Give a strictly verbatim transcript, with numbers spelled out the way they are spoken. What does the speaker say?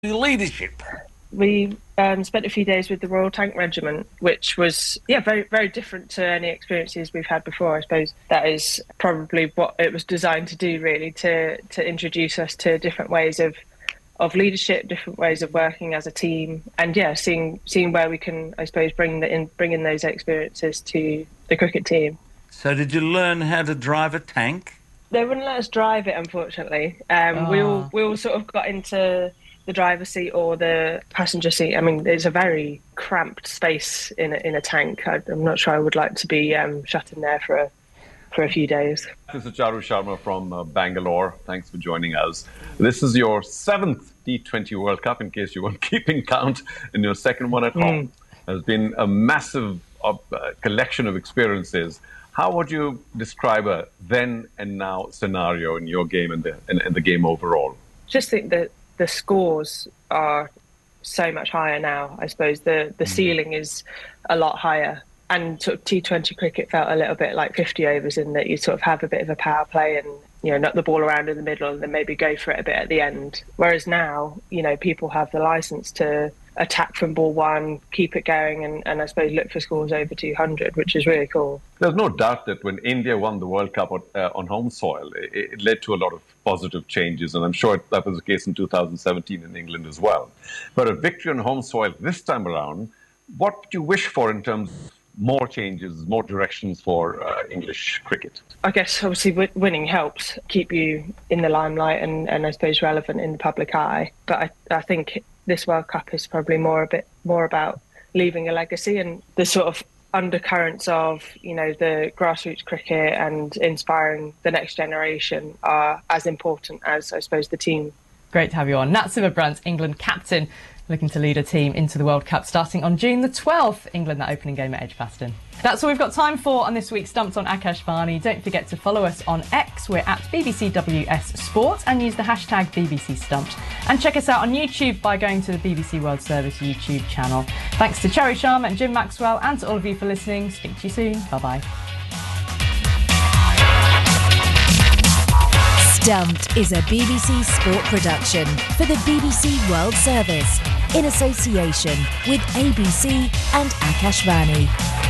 leadership? We um, spent a few days with the Royal Tank Regiment, which was, yeah, very, very different to any experiences we've had before. I suppose that is probably what it was designed to do, really, to to introduce us to different ways of of leadership, different ways of working as a team, and yeah, seeing seeing where we can, I suppose, bring the in bring in those experiences to the cricket team. So, did you learn how to drive a tank? They wouldn't let us drive it, unfortunately. Um, we all Ah. we all sort of got into the driver's seat or the passenger seat. I mean, it's a very cramped space in a, in a tank. I, I'm not sure I would like to be um, shut in there for a for a few days. This is Charu Sharma from uh, Bangalore. Thanks for joining us. This is your seventh T twenty World Cup, in case you weren't keeping count, and your second one at home. Mm. Has been a massive uh, collection of experiences. How would you describe a then and now scenario in your game and the, and, and the game overall? Just think that the scores are so much higher now. I suppose the, the mm. ceiling is a lot higher. And sort of T twenty cricket felt a little bit like fifty overs in that you sort of have a bit of a power play and, you know, knock the ball around in the middle and then maybe go for it a bit at the end. Whereas now, you know, people have the licence to attack from ball one, keep it going, and, and I suppose look for scores over two hundred, which is really cool. There's no doubt that when India won the World Cup on, uh, on home soil, it, it led to a lot of positive changes, and I'm sure that was the case in two thousand seventeen in England as well. But a victory on home soil this time around, what do you wish for in terms of more changes, more directions for uh, English cricket? I guess obviously w- winning helps keep you in the limelight and, and I suppose relevant in the public eye. But I, I think this World Cup is probably more a bit more about leaving a legacy, and the sort of undercurrents of, you know, the grassroots cricket and inspiring the next generation are as important as, I suppose, the team. Great to have you on. Nat Sciver-Brunt, England captain, looking to lead a team into the World Cup starting on June the twelfth. England, that opening game at Edgbaston. That's all we've got time for on this week's Stumped on Akashvani. Don't forget to follow us on X. We're at B B C W S Sport and use the hashtag B B C Stumped. And check us out on YouTube by going to the B B C World Service YouTube channel. Thanks to Charu Sharma and Jim Maxwell and to all of you for listening. Speak to you soon. Bye-bye. Stumped is a B B C Sport production for the B B C World Service in association with A B C and Akashvani.